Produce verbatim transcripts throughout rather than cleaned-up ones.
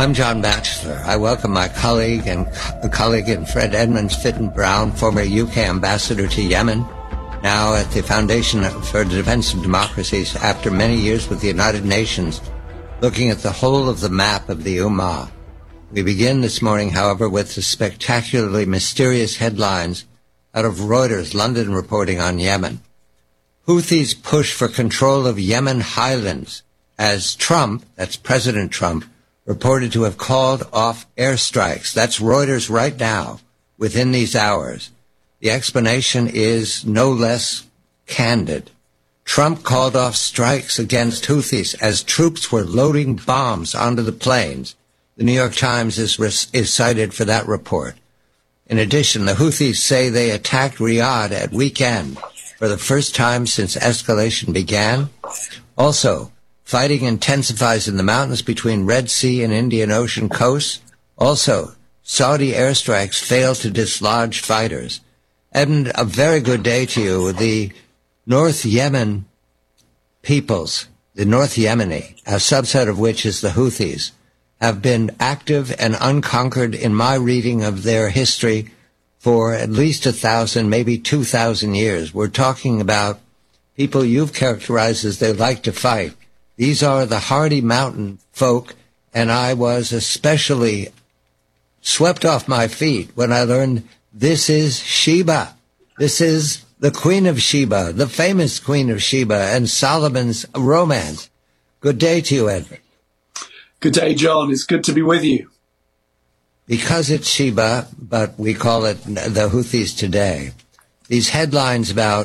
I'm John Batchelor. I welcome my colleague and co- colleague and friend Edmund Fitton-Brown, former U K ambassador to Yemen, now at the Foundation for the Defense of Democracies after many years with the United Nations, looking at the whole of the map of the Ummah. We begin this morning, however, with the spectacularly mysterious headlines out of Reuters, London, reporting on Yemen. Houthis push for control of Yemen highlands as Trump, that's President Trump, reported to have called off airstrikes. That's Reuters right now, within these hours. The explanation is no less candid. Trump called off strikes against Houthis as troops were loading bombs onto the planes. The New York Times is, is cited for that report. In addition, the Houthis say they attacked Riyadh at weekend for the first time since escalation began. Also, fighting intensifies in the mountains between Red Sea and Indian Ocean coasts. Also, Saudi airstrikes fail to dislodge fighters. Edmund, a very good day to you. The North Yemen peoples, the North Yemeni, a subset of which is the Houthis, have been active and unconquered in my reading of their history for at least a thousand, maybe two thousand years. We're talking about people you've characterized as they like to fight. These are the hardy mountain folk, and I was especially swept off my feet when I learned this is Sheba. This is the Queen of Sheba, the famous Queen of Sheba, and Solomon's romance. Good day to you, Edward. Good day, John. It's good to be with you. Because it's Sheba, but we call it the Houthis today, these headlines about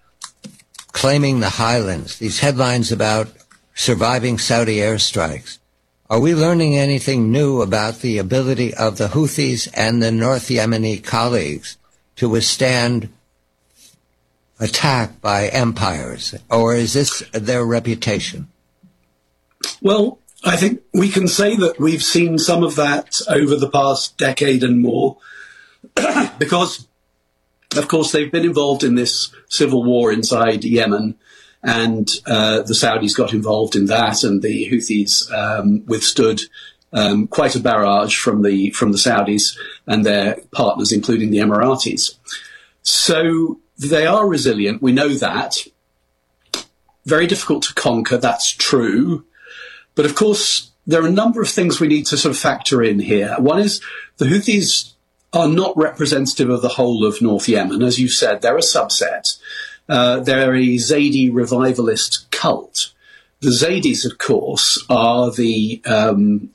claiming the highlands, these headlines about surviving Saudi airstrikes. Are we learning anything new about the ability of the Houthis and the North Yemeni colleagues to withstand attack by empires? Or is this their reputation? Well, I think we can say that we've seen some of that over the past decade and more because, of course, they've been involved in this civil war inside Yemen. And uh, the Saudis got involved in that, and the Houthis um, withstood um, quite a barrage from the from the Saudis and their partners, including the Emiratis. So they are resilient. We know that. Very difficult to conquer. That's true. But of course, there are a number of things we need to sort of factor in here. One is the Houthis are not representative of the whole of North Yemen. As you said, they're a subset. Uh, they're a Zaidi revivalist cult. The Zaidis, of course, are the um,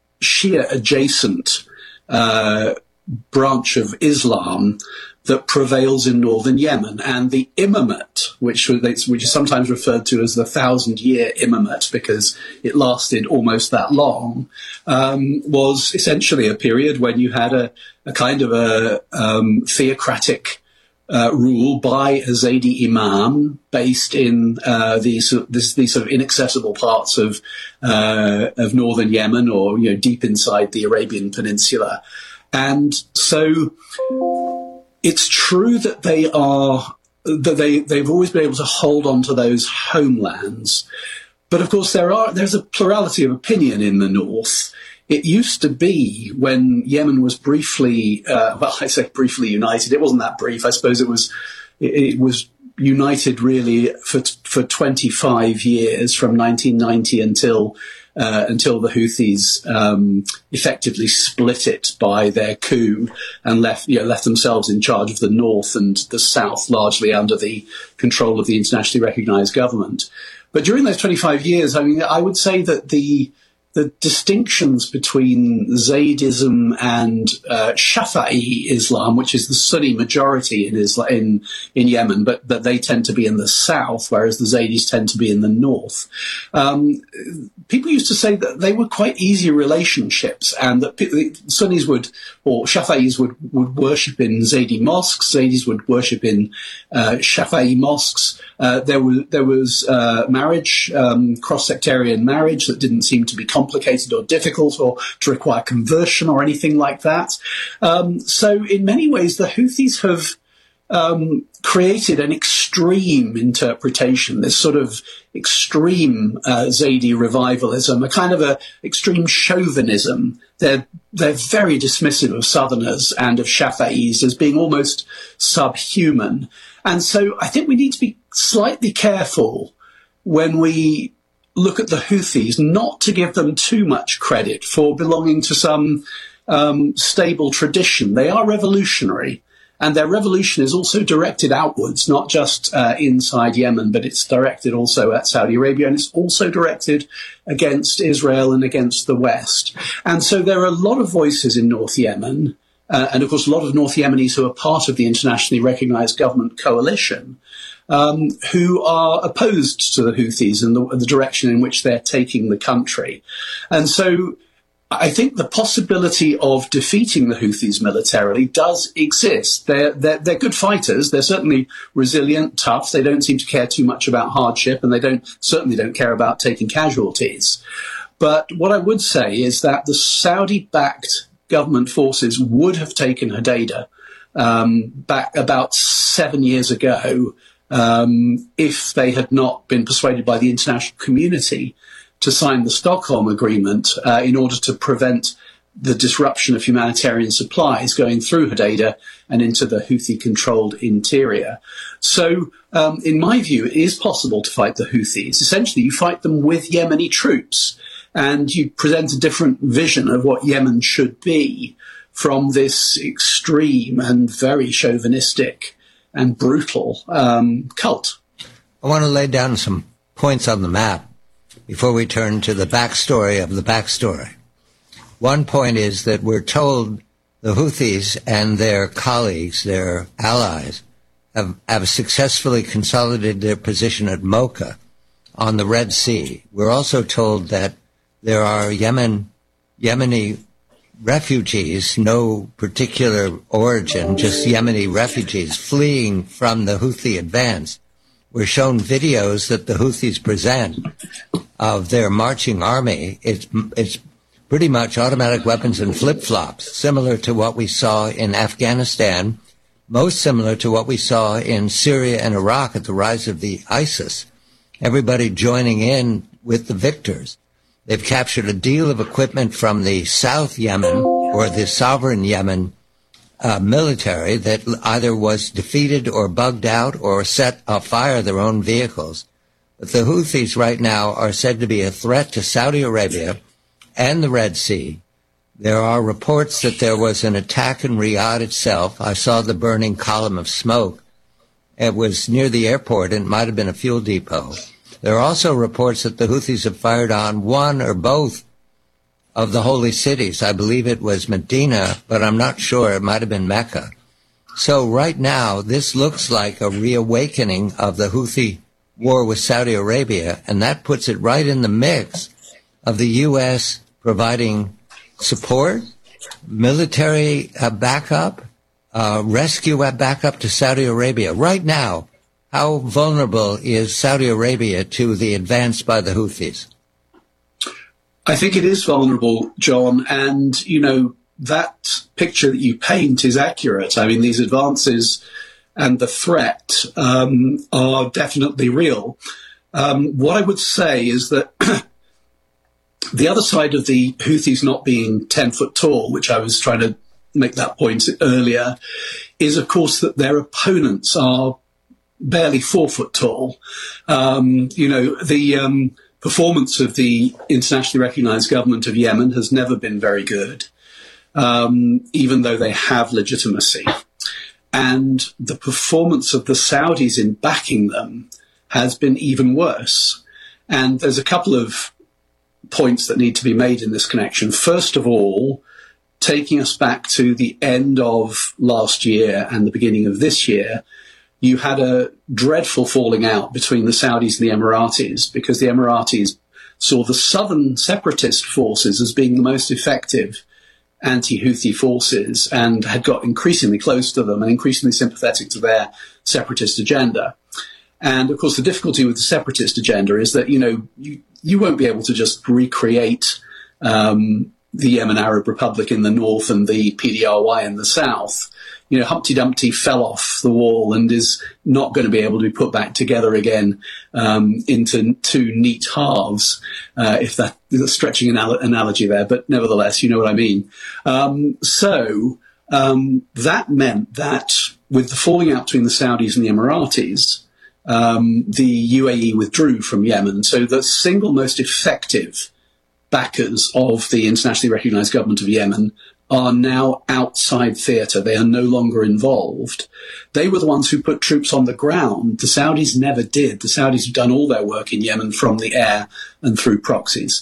Shia-adjacent uh, branch of Islam that prevails in northern Yemen. And the imamate, which, which is sometimes referred to as the thousand-year imamate because it lasted almost that long, um, was essentially a period when you had a, a kind of a um, theocratic Uh, rule by a Zaidi imam based in uh, these, this, these sort of inaccessible parts of uh, of northern Yemen, or you know, deep inside the Arabian Peninsula. And so it's true that they are that they they've always been able to hold on to those homelands. But of course, there are there's a plurality of opinion in the north. It used to be when Yemen was briefly, uh, well, I say briefly united. It wasn't that brief. I suppose it was, it, it was united really for for twenty-five years, from nineteen ninety until uh, until the Houthis um, effectively split it by their coup and left you know left themselves in charge of the north and the south, largely under the control of the internationally recognised government. But during those twenty-five years, I mean, I would say that the the distinctions between Zaydism and uh, Shafi'i Islam, which is the Sunni majority in Islam, in, in Yemen, but, but they tend to be in the south, whereas the Zaydis tend to be in the north. Um, people used to say that they were quite easy relationships, and that p- Sunnis would, or Shafi'is would, would worship in Zaydi mosques, Zaydis would worship in uh, Shafi'i mosques. Uh, there was there was uh, marriage, um, cross-sectarian marriage that didn't seem to be complicated or difficult or to require conversion or anything like that. Um, so in many ways, the Houthis have um, created an extreme interpretation, this sort of extreme uh, Zaidi revivalism, a kind of a extreme chauvinism. They're, they're very dismissive of Southerners and of Shafa'is as being almost subhuman. And so I think we need to be slightly careful when we look at the Houthis, not to give them too much credit for belonging to some um, stable tradition. They are revolutionary. And their revolution is also directed outwards, not just uh, inside Yemen, but it's directed also at Saudi Arabia, and it's also directed against Israel and against the West. And so there are a lot of voices in North Yemen, uh, and of course a lot of North Yemenis who are part of the internationally recognized government coalition, um, who are opposed to the Houthis and the, the direction in which they're taking the country. And so I think the possibility of defeating the Houthis militarily does exist. They're, they're, they're good fighters. They're certainly resilient, tough. They don't seem to care too much about hardship, and they don't certainly don't care about taking casualties. But what I would say is that the Saudi-backed government forces would have taken Hodeidah um, back about seven years ago um, if they had not been persuaded by the international community to sign the Stockholm Agreement uh, in order to prevent the disruption of humanitarian supplies going through Hodeidah and into the Houthi-controlled interior. So, um, in my view, it is possible to fight the Houthis. Essentially, you fight them with Yemeni troops, and you present a different vision of what Yemen should be from this extreme and very chauvinistic and brutal um, cult. I want to lay down some points on the map before we turn to the backstory of the backstory. One point is that we're told the Houthis and their colleagues, their allies, have, have successfully consolidated their position at Mocha on the Red Sea. We're also told that there are Yemen, Yemeni refugees, no particular origin, just Yemeni refugees fleeing from the Houthi advance. We're shown videos that the Houthis present of their marching army. It's, it's pretty much automatic weapons and flip-flops, similar to what we saw in Afghanistan, most similar to what we saw in Syria and Iraq at the rise of the ISIS. Everybody joining in with the victors. They've captured a deal of equipment from the South Yemen, or the sovereign Yemen, uh, military that either was defeated or bugged out or set afire their own vehicles. But the Houthis right now are said to be a threat to Saudi Arabia and the Red Sea. There are reports that there was an attack in Riyadh itself. I saw the burning column of smoke. It was near the airport, and it might have been a fuel depot. There are also reports that the Houthis have fired on one or both of the holy cities. I believe it was Medina, but I'm not sure. It might have been Mecca. So right now, this looks like a reawakening of the Houthi war with Saudi Arabia, and that puts it right in the mix of the U S providing support, military uh, backup, uh, rescue uh, backup to Saudi Arabia. Right now, how vulnerable is Saudi Arabia to the advance by the Houthis? I think it is vulnerable, John, and, you know, that picture that you paint is accurate. I mean, these advances and the threat um, are definitely real. Um, what I would say is that the other side of the Houthis not being ten foot tall, which I was trying to make that point earlier, is, of course, that their opponents are barely four foot tall. Um, you know, the um, performance of the internationally recognized government of Yemen has never been very good, um, even though they have legitimacy. And the performance of the Saudis in backing them has been even worse. And there's a couple of points that need to be made in this connection. First of all, taking us back to the end of last year and the beginning of this year, you had a dreadful falling out between the Saudis and the Emiratis, because the Emiratis saw the southern separatist forces as being the most effective anti-Houthi forces and had got increasingly close to them and increasingly sympathetic to their separatist agenda. And, of course, the difficulty with the separatist agenda is that, you know, you, you won't be able to just recreate um, the Yemen Arab Republic in the north and the P D R Y in the south. you know, Humpty Dumpty fell off the wall and is not going to be able to be put back together again um, into two neat halves, uh, if that is a stretching anal- analogy there, but nevertheless, you know what I mean. Um, so um, that meant that with the falling out between the Saudis and the Emiratis, um, the U A E withdrew from Yemen. So the single most effective backers of the internationally recognized government of Yemen are now outside theatre. They are no longer involved. They were the ones who put troops on the ground. The Saudis never did. The Saudis have done all their work in Yemen from the air and through proxies.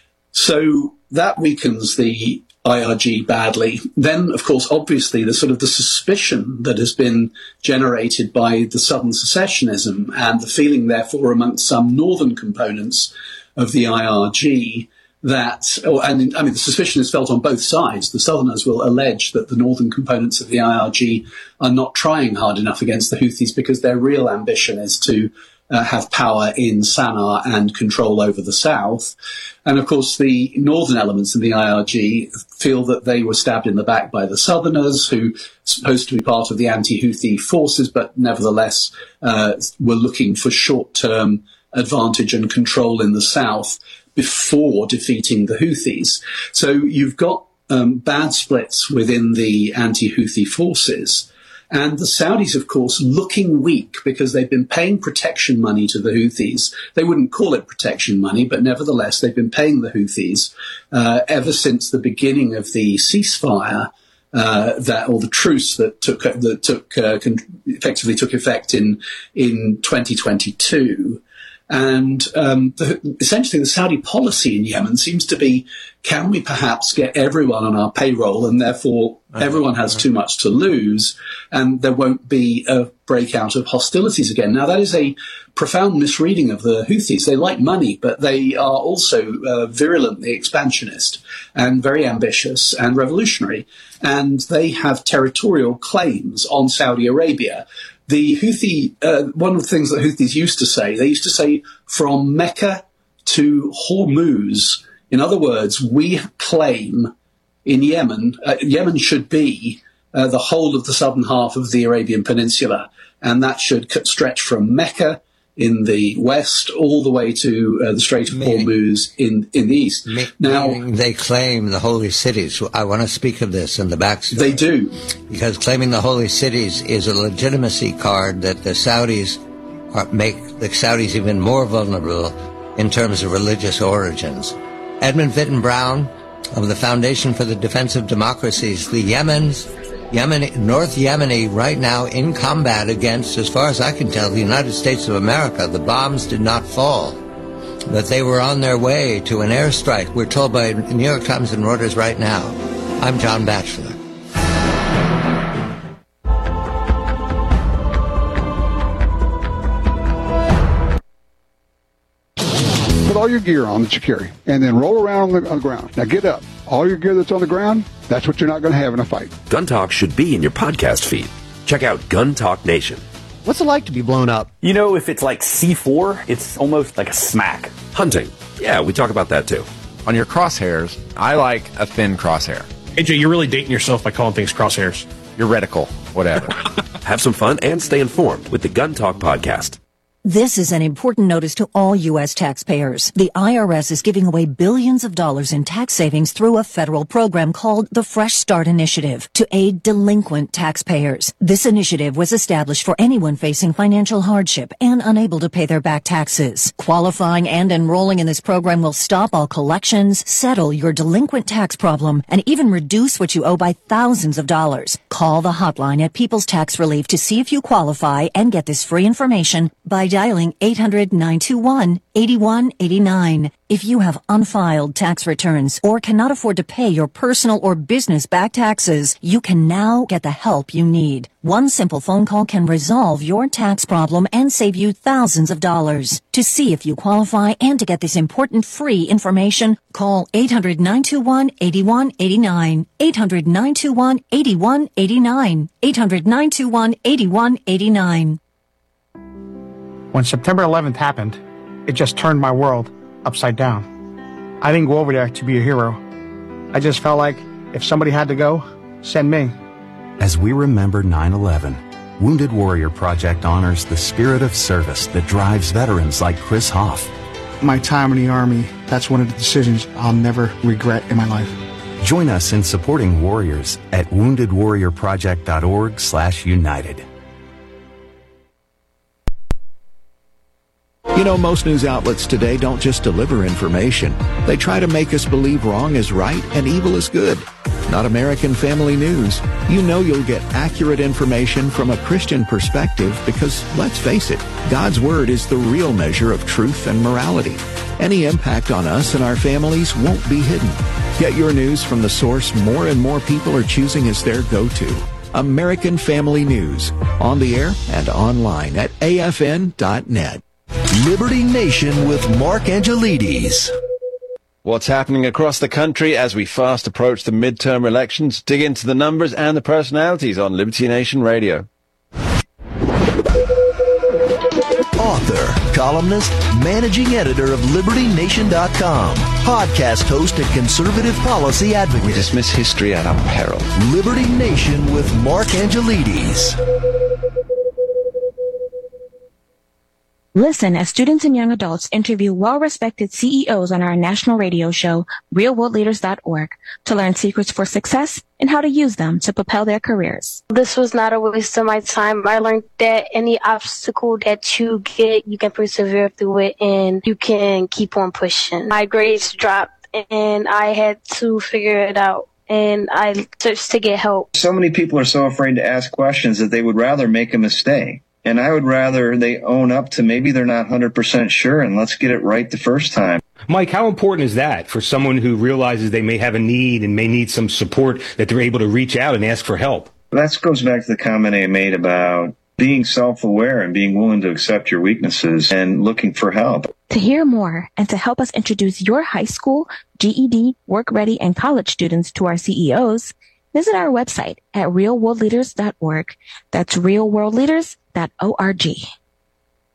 So that weakens the I R G badly. Then, of course, obviously, the sort of the suspicion that has been generated by the Southern secessionism and the feeling, therefore, amongst some northern components of the I R G that, or, and I mean, the suspicion is felt on both sides. The Southerners will allege that the northern components of the I R G are not trying hard enough against the Houthis because their real ambition is to uh, have power in Sana'a and control over the south. And of course, the northern elements of the I R G feel that they were stabbed in the back by the Southerners, who are supposed to be part of the anti-Houthi forces, but nevertheless uh, were looking for short-term advantage and control in the south before defeating the Houthis. So you've got um, bad splits within the anti-Houthi forces. And the Saudis, of course, looking weak because they've been paying protection money to the Houthis. They wouldn't call it protection money, but nevertheless, they've been paying the Houthis uh, ever since the beginning of the ceasefire, uh, that or the truce that took that took uh, con- effectively took effect in in twenty twenty-two. And um, the, essentially the Saudi policy in Yemen seems to be, can we perhaps get everyone on our payroll and therefore okay. everyone has too much to lose and there won't be a breakout of hostilities again. Now, that is a profound misreading of the Houthis. They like money, but they are also uh, virulently expansionist and very ambitious and revolutionary. And they have territorial claims on Saudi Arabia. The Houthi, uh, one of the things that Houthis used to say, they used to say from Mecca to Hormuz. In other words, we claim in Yemen, uh, Yemen should be uh, the whole of the southern half of the Arabian Peninsula, and that should stretch from Mecca in the west all the way to uh, the Strait of meaning, Hormuz in, in the east. Me- now, they claim the holy cities. I want to speak of this in the backstory. They do. Because claiming the holy cities is a legitimacy card that the Saudis are, make the Saudis even more vulnerable in terms of religious origins. Edmund Fitton Brown of the Foundation for the Defense of Democracies, the Yemen's Yemen, North Yemeni right now in combat against, as far as I can tell, the United States of America. The bombs did not fall, but they were on their way to an airstrike. We're told by New York Times and Reuters right now. I'm John Batchelor. Put all your gear on that you carry, and then roll around on the, on the ground. Now get up. All your gear that's on the ground, that's what you're not going to have in a fight. Gun Talk should be in your podcast feed. Check out Gun Talk Nation. What's it like to be blown up? You know, if it's like C four, it's almost like a smack. Hunting. Yeah, we talk about that too. On your crosshairs, I like a thin crosshair. A J, you're really dating yourself by calling things crosshairs. Your reticle, whatever. Have some fun and stay informed with the Gun Talk podcast. This is an important notice to all U S taxpayers. The I R S is giving away billions of dollars in tax savings through a federal program called the Fresh Start Initiative to aid delinquent taxpayers. This initiative was established for anyone facing financial hardship and unable to pay their back taxes. Qualifying and enrolling in this program will stop all collections, settle your delinquent tax problem, and even reduce what you owe by thousands of dollars. Call the hotline at People's Tax Relief to see if you qualify and get this free information by dialing eight hundred, nine two one, eight one eight nine. If you have unfiled tax returns or cannot afford to pay your personal or business back taxes, you can now get the help you need. One simple phone call can resolve your tax problem and save you thousands of dollars. To see if you qualify and to get this important free information, call eight hundred, nine two one, eight one eight nine. eight hundred, nine two one, eight one eight nine. eight hundred, nine two one, eight one eight nine. When September eleventh happened, it just turned my world upside down. I didn't go over there to be a hero. I just felt like if somebody had to go, send me. As we remember nine eleven, Wounded Warrior Project honors the spirit of service that drives veterans like Chris Hoff. My time in the Army, that's one of the decisions I'll never regret in my life. Join us in supporting warriors at wounded warrior project dot org slash united. You know, most news outlets today don't just deliver information. They try to make us believe wrong is right and evil is good. Not American Family News. You know you'll get accurate information from a Christian perspective because, let's face it, God's Word is the real measure of truth and morality. Any impact on us and our families won't be hidden. Get your news from the source more and more people are choosing as their go-to. American Family News. On the air and online at A F N dot net. Liberty Nation with Mark Angelides. What's happening across the country as we fast approach the midterm elections? Dig into the numbers and the personalities on Liberty Nation Radio. Author, columnist, managing editor of Liberty Nation dot com, podcast host and conservative policy advocate. We dismiss history at our peril. Liberty Nation with Mark Angelides. Listen as students and young adults interview well-respected C E Os on our national radio show, real world leaders dot org, to learn secrets for success and how to use them to propel their careers. This was not a waste of my time. I learned that any obstacle that you get, you can persevere through it and you can keep on pushing. My grades dropped and I had to figure it out. And I searched to get help. So many people are so afraid to ask questions that they would rather make a mistake. And I would rather they own up to maybe they're not one hundred percent sure and let's get it right the first time. Mike, how important is that for someone who realizes they may have a need and may need some support, that they're able to reach out and ask for help? That goes back to the comment I made about being self-aware and being willing to accept your weaknesses and looking for help. To hear more and to help us introduce your high school, G E D, work-ready, and college students to our C E Os, visit our website at real world leaders dot org. That's real world leaders dot org.